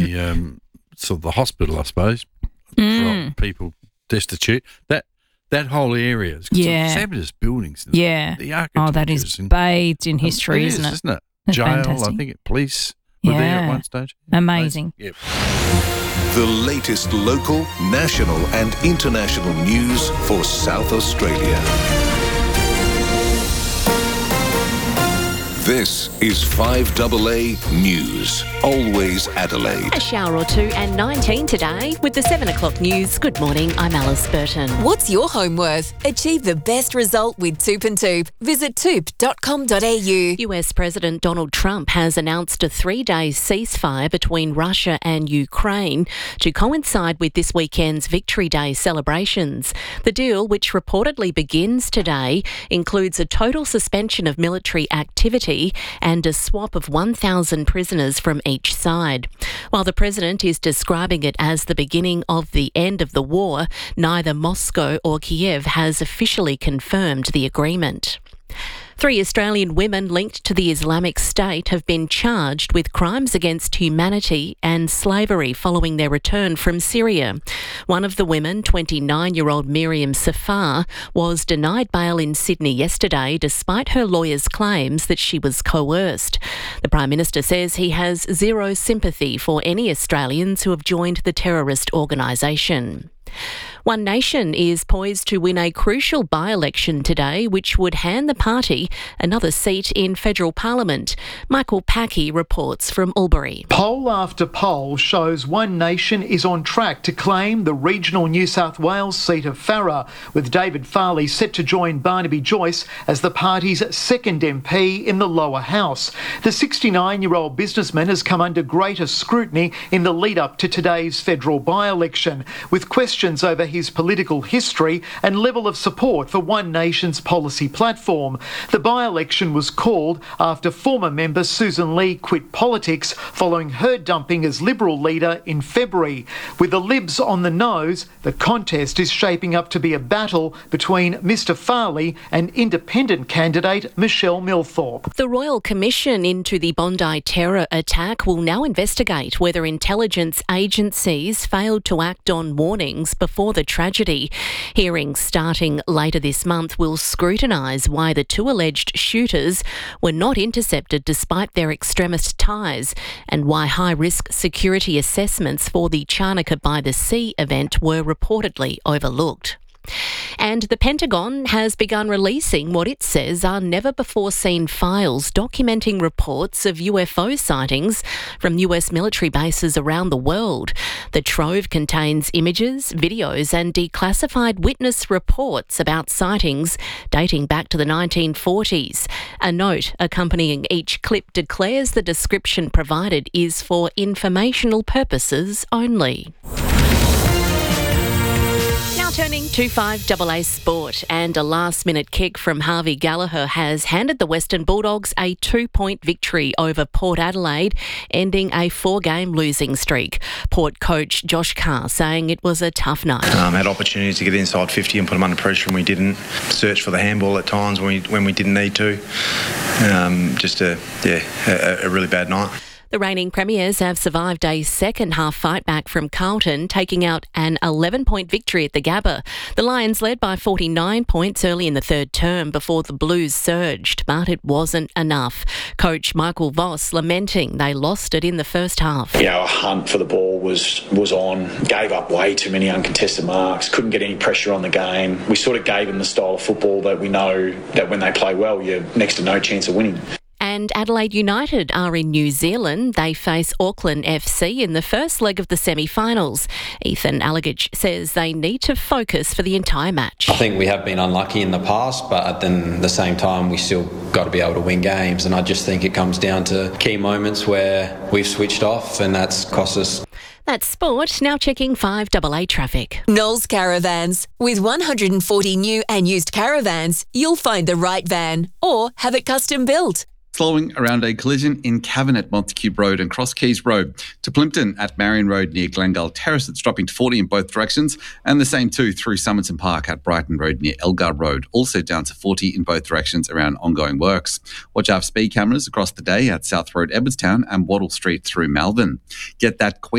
the sort of the hospital, I suppose. People destitute. That whole area has got some fabulous buildings. Yeah. The architecture. That is bathed in history, isn't it? Isn't it? That's Jail, fantastic. I think police were there at one stage. Amazing. Yep. The latest local, national and international news for South Australia. This is 5AA News. Always Adelaide. A shower or two and 19 today with the 7 o'clock news. Good morning, I'm Alice Burton. What's your home worth? Achieve the best result with Toop and Toop. Visit toop.com.au. US President Donald Trump has announced a 3-day ceasefire between Russia and Ukraine to coincide with this weekend's Victory Day celebrations. The deal, which reportedly begins today, includes a total suspension of military activity and a swap of 1,000 prisoners from each side. While the president is describing it as the beginning of the end of the war, neither Moscow or Kiev has officially confirmed the agreement. 3 Australian women linked to the Islamic State have been charged with crimes against humanity and slavery following their return from Syria. One of the women, 29-year-old Miriam Safar, was denied bail in Sydney yesterday despite her lawyer's claims that she was coerced. The Prime Minister says he has zero sympathy for any Australians who have joined the terrorist organisation. One Nation is poised to win a crucial by-election today, which would hand the party another seat in federal parliament. Michael Packey reports from Albury. Poll after poll shows One Nation is on track to claim the regional New South Wales seat of Farrer, with David Farley set to join Barnaby Joyce as the party's second MP in the lower house. The 69-year-old businessman has come under greater scrutiny in the lead-up to today's federal by-election, with questions over his political history and level of support for One Nation's policy platform. The by-election was called after former member Susan Lee quit politics following her dumping as Liberal leader in February. With the Libs on the nose, the contest is shaping up to be a battle between Mr Farley and independent candidate Michelle Milthorpe. The Royal Commission into the Bondi terror attack will now investigate whether intelligence agencies failed to act on warnings before the tragedy. Hearings starting later this month will scrutinise why the 2 alleged shooters were not intercepted despite their extremist ties, and why high-risk security assessments for the Charnock by the Sea event were reportedly overlooked. And the Pentagon has begun releasing what it says are never-before-seen files documenting reports of UFO sightings from US military bases around the world. The trove contains images, videos and declassified witness reports about sightings dating back to the 1940s. A note accompanying each clip declares the description provided is for informational purposes only. Turning to 5AA Sport, and a last-minute kick from Harvey Gallagher has handed the Western Bulldogs a 2-point victory over Port Adelaide, ending a 4-game losing streak. Port coach Josh Carr saying it was a tough night. Had opportunities to get inside 50 and put them under pressure, and we didn't. Search for the handball at times when we didn't need to. Just a really bad night. The reigning premiers have survived a second-half fight back from Carlton, taking out an 11-point victory at the Gabba. The Lions led by 49 points early in the third term before the Blues surged, but it wasn't enough. Coach Michael Voss lamenting they lost it in the first half. Our hunt for the ball was on, gave up way too many uncontested marks, couldn't get any pressure on the game. We sort of gave them the style of football that we know that when they play well, you're next to no chance of winning. And Adelaide United are in New Zealand. They face Auckland FC in the first leg of the semi-finals. Ethan Allegich says they need to focus for the entire match. I think we have been unlucky in the past, but at the same time, we still got to be able to win games. And I just think it comes down to key moments where we've switched off, and that's cost us. That's sport. Now checking 5AA traffic. Knowles Caravans. With 140 new and used caravans, you'll find the right van or have it custom built. Slowing around a collision in Cavan at Montecube Road and Cross Keys Road. To Plympton at Marion Road near Glengall Terrace, it's dropping to 40 in both directions, and the same too through Summerton Park at Brighton Road near Elgar Road, also down to 40 in both directions around ongoing works. Watch out for speed cameras across the day at South Road, Edwardstown and Wattle Street through Malvern. Get that